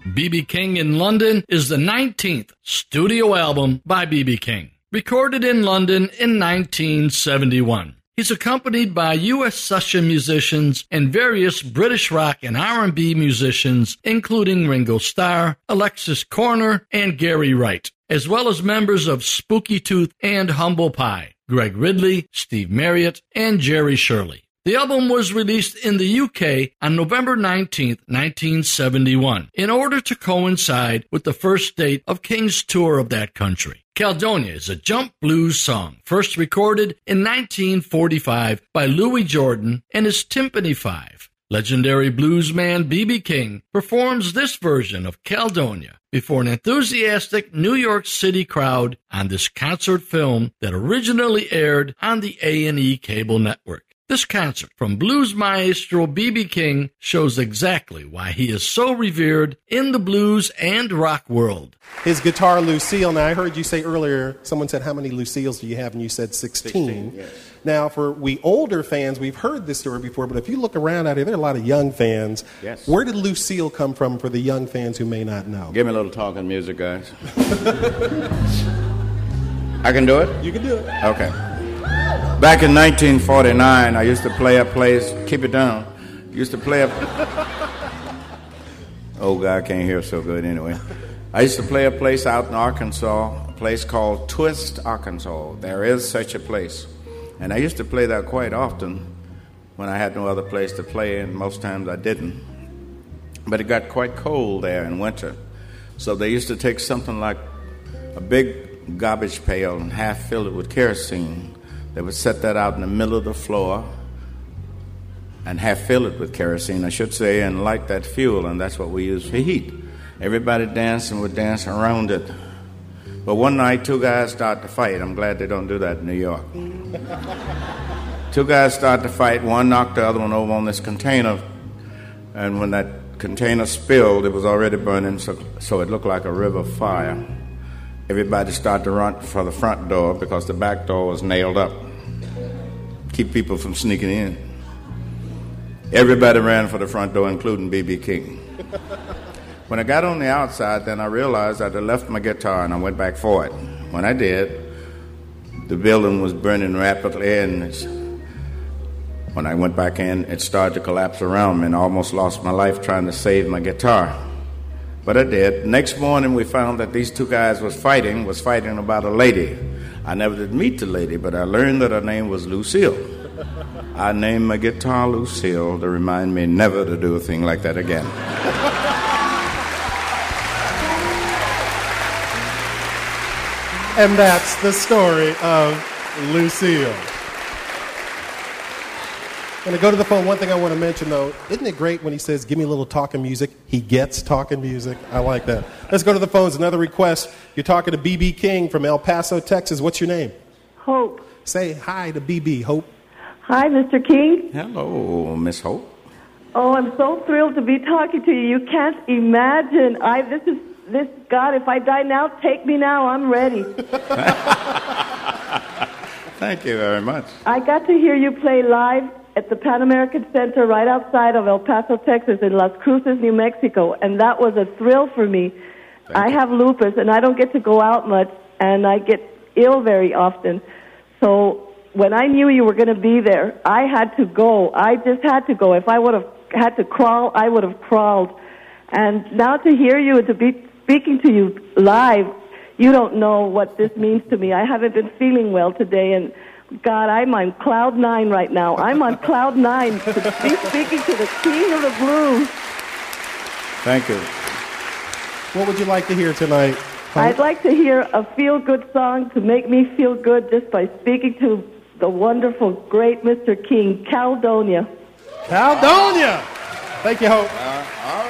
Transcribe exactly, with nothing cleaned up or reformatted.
B B King in London is the nineteenth studio album by B B King, recorded in London in nineteen seventy-one. He's accompanied by U S session musicians and various British rock and R and B musicians, including Ringo Starr, Alexis Korner, and Gary Wright, as well as members of Spooky Tooth and Humble Pie, Greg Ridley, Steve Marriott, and Jerry Shirley. The album was released in the U K on November nineteenth, nineteen seventy-one, in order to coincide with the first date of King's tour of that country. Caledonia is a jump blues song, first recorded in nineteen forty-five by Louis Jordan and his Timpani Five. Legendary bluesman B B King performs this version of Caledonia before an enthusiastic New York City crowd on this concert film that originally aired on the A and E cable network. This concert from blues maestro B B King shows exactly why he is so revered in the blues and rock world. His guitar, Lucille. Now, I heard you say earlier, someone said, how many Lucille's do you have? And you said sixteen. sixteen, yes. Now, for we older fans, we've heard this story before, but if you look around out here, there are a lot of young fans. Yes. Where did Lucille come from for the young fans who may not know? Give me a little talking music, guys. I can do it? You can do it. Okay. Back in nineteen forty-nine, I used to play a place, keep it down, used to play a... Oh, God, I can't hear so good anyway. I used to play a place out in Arkansas, a place called Twist, Arkansas. There is such a place. And I used to play that quite often when I had no other place to play, and most times I didn't. But it got quite cold there in winter. So they used to take something like a big garbage pail and half fill it with kerosene. They would set that out in the middle of the floor and half fill it with kerosene, I should say, and light that fuel, and that's what we use for heat. Everybody dancing would dance around it. But one night, two guys started to fight. I'm glad they don't do that in New York. Two guys started to fight. One knocked the other one over on this container, and when that container spilled, it was already burning, so, so it looked like a river fire. Everybody started to run for the front door because the back door was nailed up. Keep people from sneaking in. Everybody ran for the front door, including B B King. When I got on the outside, then I realized I'd left my guitar and I went back for it. When I did, the building was burning rapidly, and it's, when I went back in, it started to collapse around me, and I almost lost my life trying to save my guitar. But I did. Next morning, we found that these two guys was fighting, was fighting about a lady. I never did meet the lady, but I learned that her name was Lucille. I named my guitar Lucille to remind me never to do a thing like that again. And that's the story of Lucille. When I go to the phone, one thing I want to mention, though, isn't it great when he says, give me a little talking music? He gets talking music. I like that. Let's go to the phones. Another request. You're talking to B B King from El Paso, Texas. What's your name? Hope. Say hi to B B, Hope. Hi, Mister King. Hello, Miss Hope. Oh, I'm so thrilled to be talking to you. You can't imagine. I this is this God. If I die now, take me now. I'm ready. Thank you very much. I got to hear you play live at the Pan American Center right outside of El Paso, Texas, in Las Cruces, New Mexico, and that was a thrill for me. Thank I you. have lupus, and I don't get to go out much, and I get ill very often. So when I knew you were going to be there, I had to go. I just had to go. If I would have had to crawl, I would have crawled. And now to hear you and to be speaking to you live, you don't know what this means to me. I haven't been feeling well today, and God, I'm on cloud nine right now. I'm on cloud nine to be speaking to the king of the blues. Thank you. What would you like to hear tonight? Hope? I'd like to hear a feel-good song to make me feel good just by speaking to the wonderful, great Mister King, Caledonia. Caledonia! Thank you, Hope. Uh, all